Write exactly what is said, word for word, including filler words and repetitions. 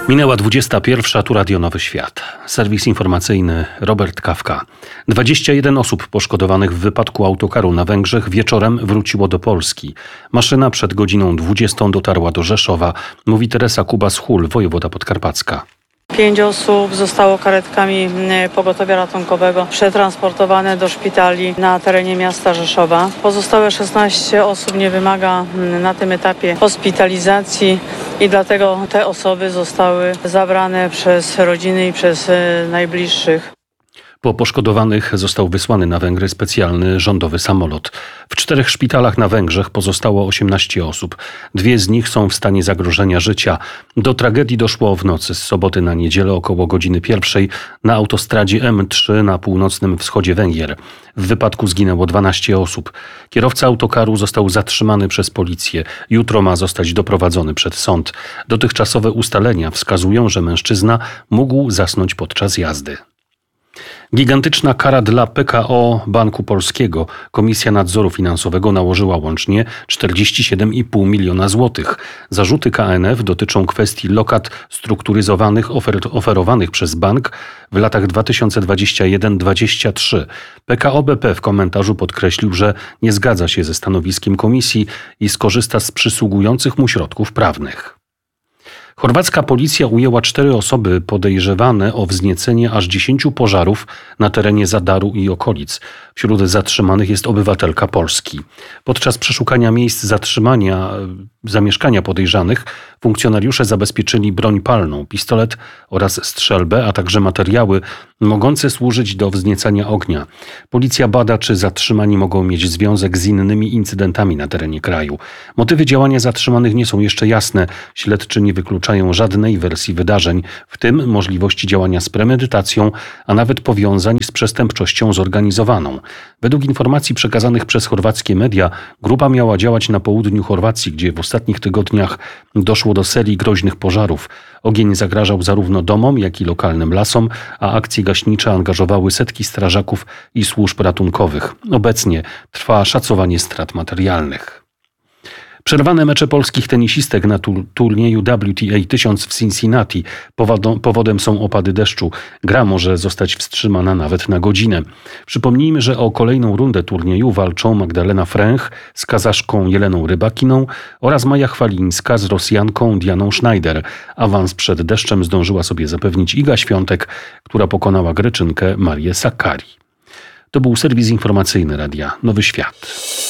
Minęła dwudziesta pierwsza, tu Radio Nowy Świat. Serwis informacyjny Robert Kawka. dwadzieścia jeden osób poszkodowanych w wypadku autokaru na Węgrzech wieczorem wróciło do Polski. Maszyna przed godziną dwudziestą dotarła do Rzeszowa, mówi Teresa Kubas-Hul, wojewoda podkarpacka. Pięć osób zostało karetkami pogotowia ratunkowego przetransportowane do szpitali na terenie miasta Rzeszowa. Pozostałe szesnaście osób nie wymaga na tym etapie hospitalizacji i dlatego te osoby zostały zabrane przez rodziny i przez najbliższych. Po poszkodowanych został wysłany na Węgry specjalny rządowy samolot. W czterech szpitalach na Węgrzech pozostało osiemnaście osób. Dwie z nich są w stanie zagrożenia życia. Do tragedii doszło w nocy z soboty na niedzielę około godziny pierwszej na autostradzie M trzy na północnym wschodzie Węgier. W wypadku zginęło dwanaście osób. Kierowca autokaru został zatrzymany przez policję. Jutro ma zostać doprowadzony przed sąd. Dotychczasowe ustalenia wskazują, że mężczyzna mógł zasnąć podczas jazdy. Gigantyczna kara dla P K O Banku Polskiego. Komisja Nadzoru Finansowego nałożyła łącznie czterdzieści siedem i pół miliona złotych. Zarzuty K N F dotyczą kwestii lokat strukturyzowanych ofer- oferowanych przez bank w latach dwa tysiące dwudziestym pierwszym do dwudziestego trzeciego. P K O B P w komentarzu podkreślił, że nie zgadza się ze stanowiskiem komisji i skorzysta z przysługujących mu środków prawnych. Chorwacka policja ujęła cztery osoby podejrzewane o wzniecenie aż dziesięciu pożarów na terenie Zadaru i okolic. Wśród zatrzymanych jest obywatelka Polski. Podczas przeszukania miejsc zatrzymania zamieszkania podejrzanych funkcjonariusze zabezpieczyli broń palną, pistolet oraz strzelbę, a także materiały mogące służyć do wzniecania ognia. Policja bada, czy zatrzymani mogą mieć związek z innymi incydentami na terenie kraju. Motywy działania zatrzymanych nie są jeszcze jasne. Śledczy nie wykluczają żadnej wersji wydarzeń, w tym możliwości działania z premedytacją, a nawet powiązań z przestępczością zorganizowaną. Według informacji przekazanych przez chorwackie media, grupa miała działać na południu Chorwacji, gdzie w ostatnich tygodniach doszło do serii groźnych pożarów. Ogień zagrażał zarówno domom, jak i lokalnym lasom, a akcje gaśnicze angażowały setki strażaków i służb ratunkowych. Obecnie trwa szacowanie strat materialnych. Przerwane mecze polskich tenisistek na tur- turnieju W T A tysiąc w Cincinnati. Powodą, powodem są opady deszczu. Gra może zostać wstrzymana nawet na godzinę. Przypomnijmy, że o kolejną rundę turnieju walczą Magdalena Fręch z Kazaszką Jeleną Rybakiną oraz Maja Chwalińska z Rosjanką Dianą Schneider. Awans przed deszczem zdążyła sobie zapewnić Iga Świątek, która pokonała Greczynkę Marię Sakkari. To był serwis informacyjny Radia Nowy Świat.